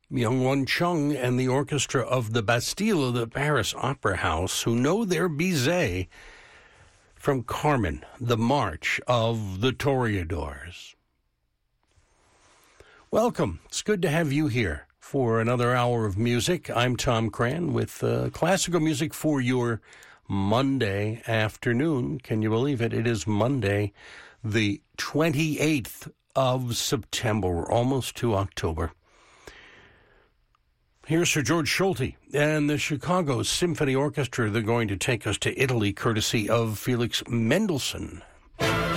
Myung-Won Chung and the orchestra of the Bastille of the Paris Opera House, who know their Bizet from Carmen, the March of the Toreadors. Welcome. It's good to have you here for another hour of music. I'm Tom Cran with classical music for your Monday afternoon. Can you believe it? It is Monday, the 28th of September. We're almost to October. Here's Sir George Solti and the Chicago Symphony Orchestra. They're going to take us to Italy, courtesy of Felix Mendelssohn.